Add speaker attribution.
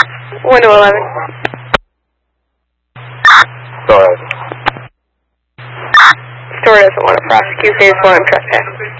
Speaker 1: 1 to 11.
Speaker 2: Go ahead.
Speaker 1: Store doesn't want to prosecute, they just want him trespassing.